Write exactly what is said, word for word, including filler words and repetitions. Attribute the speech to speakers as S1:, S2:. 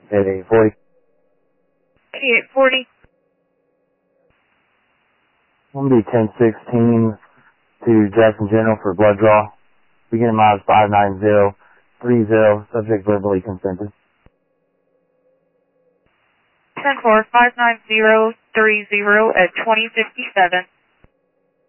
S1: At eight forty.
S2: eight forty.
S1: I'm going to be ten sixteen to Jackson General for blood draw. Beginning miles five nine zero three zero. Subject verbally consented.
S2: ten four, five nine zero three zero at twenty fifty-seven.